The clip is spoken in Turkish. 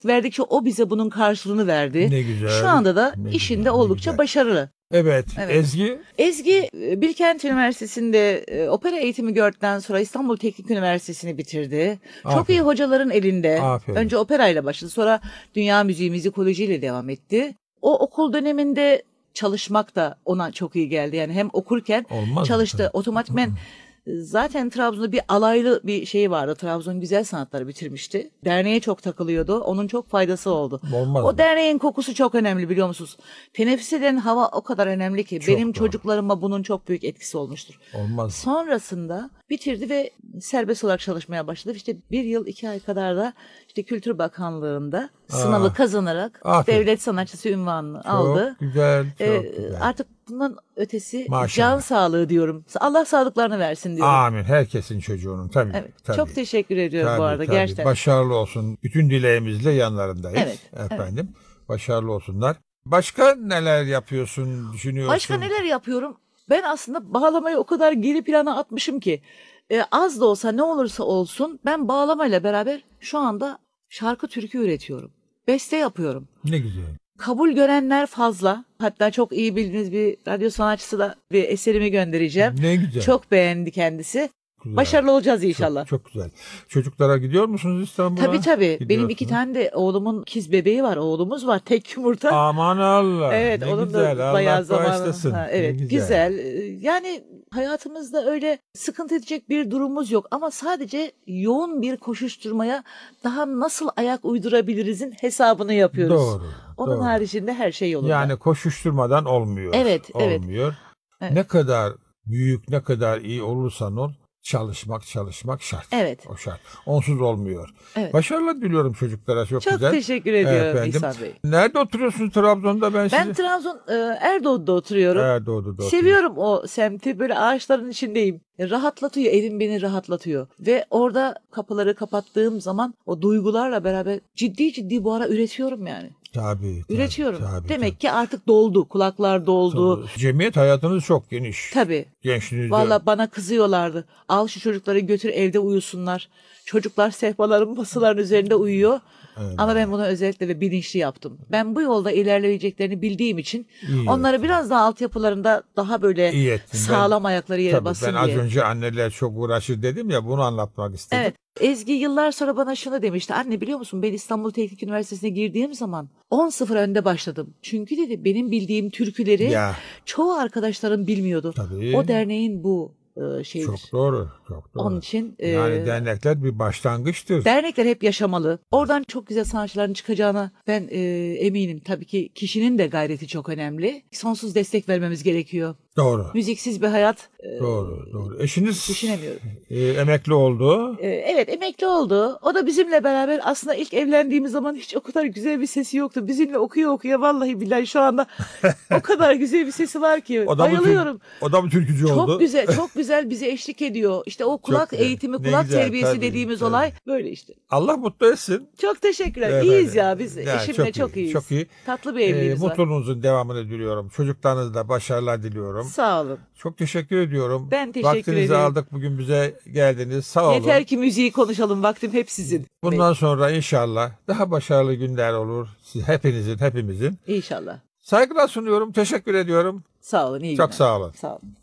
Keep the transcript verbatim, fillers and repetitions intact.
verdikçe o bize bunun karşılığını verdi. Ne güzel. Şu anda da ne işinde güzel, ne oldukça güzel. başarılı. Evet. Evet. Ezgi? Ezgi Bilkent Üniversitesi'nde e, opera eğitimi gördükten sonra İstanbul Teknik Üniversitesi'ni bitirdi. Çok Aferin. iyi hocaların elinde. Aferin. Önce operayla başladı, sonra dünya müziği, müzikolojiyle devam etti. O okul döneminde çalışmak da ona çok iyi geldi. Yani hem okurken Olmaz çalıştı. mı? Otomatikmen zaten Trabzon'da bir alaylı bir şey vardı. Trabzon Güzel Sanatları bitirmişti. Derneğe çok takılıyordu. Onun çok faydası oldu. Olmaz O mı? derneğin kokusu çok önemli, biliyor musunuz? Teneffüs eden hava o kadar önemli ki. Çok Benim doğru. çocuklarıma bunun çok büyük etkisi olmuştur. Olmaz. Sonrasında bitirdi ve serbest olarak çalışmaya başladı. İşte bir yıl iki ay kadar da işte Kültür Bakanlığı'nda sınavı kazanarak aferin. devlet sanatçısı unvanını Çok aldı. güzel, çok Ee, güzel. Artık bundan ötesi Maşallah. can sağlığı diyorum. Allah sağlıklarını versin diyorum. Amin. Herkesin çocuğunun tabii. Evet. tabii. Çok teşekkür ediyorum Tabii, bu arada tabii. gerçekten. Başarılı olsun. Bütün dileğimizle yanlarındayız. Evet, Efendim. Başarılı olsunlar. Başka neler yapıyorsun, düşünüyorsun? Başka neler yapıyorum? Ben aslında bağlamayı o kadar geri plana atmışım ki e, az da olsa, ne olursa olsun, ben bağlamayla beraber şu anda şarkı türkü üretiyorum. Beste yapıyorum. Ne güzel. Kabul görenler fazla. Hatta çok iyi bildiğiniz bir radyo sanatçısı da bir eserimi göndereceğim. Ne güzel. Çok beğendi kendisi. Güzel. Başarılı olacağız inşallah. Çok, çok güzel. Çocuklara gidiyor musunuz İstanbul'a? Tabii tabii. Benim Gidiyorsunuz. iki tane de oğlumun ikiz bebeği var. Oğlumuz var. Tek yumurta. Aman Allah. Evet, ne onun güzel. da Allah bayağı zamanı. bağışlasın. Ha, Ne evet, güzel. güzel. Ee, Yani hayatımızda öyle sıkıntı edecek bir durumumuz yok ama sadece yoğun bir koşuşturmaya daha nasıl ayak uydurabilirizin hesabını yapıyoruz. Doğru. Onun doğru. haricinde her şey yolunda. Yani koşuşturmadan olmuyor. Evet, evet. Olmuyor. Evet. Ne kadar büyük, ne kadar iyi olursan ol, çalışmak, çalışmak şart. Evet. O şart. Onsuz olmuyor. Evet. Başarılar diliyorum çocuklara. Çok, Çok güzel. teşekkür ediyorum Efendim. İhsan Bey. Nerede oturuyorsunuz Trabzon'da? Ben, Ben sizi... Trabzon e, Erdoğdu'da oturuyorum. Erdoğdu'da oturuyorum. Seviyorum o semti. Böyle ağaçların içindeyim. E, Rahatlatıyor. Evim beni rahatlatıyor. Ve orada kapıları kapattığım zaman o duygularla beraber ciddi ciddi bu ara üretiyorum yani. Tabii. tabii Üretiyorum. tabii, Demek tabii. ki artık doldu. Kulaklar doldu. Tabii. Cemiyet hayatınız çok geniş. Tabii. Gençliğinizde. Valla bana kızıyorlardı. Al şu çocukları götür, evde uyusunlar. Çocuklar sehpaların, masaların üzerinde uyuyor. Evet. Ama ben bunu özellikle ve bilinçli yaptım. Ben bu yolda ilerleyeceklerini bildiğim için İyi onları yaptın. biraz daha altyapılarında daha böyle İyi ettin. sağlam Ben- ayakları yere Tabii, bassın ben az diye. önce anneler çok uğraşır dedim ya, bunu anlatmak istedim. Evet. Ezgi yıllar sonra bana şunu demişti. Anne, biliyor musun, ben İstanbul Teknik Üniversitesi'ne girdiğim zaman on sıfır önde başladım. Çünkü dedi benim bildiğim türküleri Ya. çoğu arkadaşlarım bilmiyordu. Tabii. O derneğin bu e, şeyidir. Çok doğru. Çok doğru. Onun için e, Yani dernekler bir başlangıçtır. dernekler hep yaşamalı. Oradan çok güzel sanatçıların çıkacağına ben e, eminim. Tabii ki kişinin de gayreti çok önemli. Sonsuz destek vermemiz gerekiyor. Doğru. Müziksiz bir hayat e, Doğru. Doğru. Eşiniz düşünemiyorum. e, emekli oldu. E, evet, emekli oldu. O da bizimle beraber, aslında ilk evlendiğimiz zaman hiç o kadar güzel bir sesi yoktu. Bizimle okuya okuya vallahi billahi şu anda o kadar güzel bir sesi var ki. O da mı tür- bayılıyorum. O da mı türkücü oldu? Çok güzel, çok güzel bize eşlik ediyor. İşte o kulak güzel. eğitimi, Ne kulak güzel, terbiyesi tabii, dediğimiz tabii. olay böyle işte. Allah mutlu etsin. Çok teşekkürler. Evet. İyiyiz ya biz. Ya, Eşimle çok çok, iyi, iyiyiz. çok iyi. Tatlı bir E, evliliğimiz var. mutluluğunuzun devamını diliyorum. Çocuklarınıza da başarılar diliyorum. Sağ olun. Çok teşekkür ediyorum. Ben teşekkür Vaktinizi ederim. aldık, bugün bize geldiniz. Sağ olun. Yeter ki müziği konuşalım. Vaktim hep sizin. Bundan sonra inşallah daha başarılı günler olur. Siz, hepinizin, hepimizin. İnşallah. Saygılar sunuyorum. Teşekkür ediyorum. Sağ olun. İyi Çok günler. sağ olun. Sağ olun.